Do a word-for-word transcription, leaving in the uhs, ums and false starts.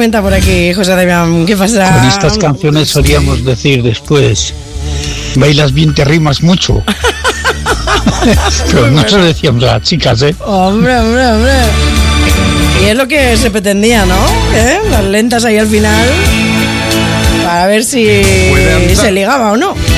comenta por aquí José Damián, ¿qué pasa? Con estas canciones solíamos decir después, bailas bien, te rimas mucho. Pero no se lo decíamos a las chicas, ¿eh? Hombre, hombre, hombre. Y es lo que se pretendía, ¿no? ¿Eh? Las lentas ahí al final, para ver si se ligaba o no.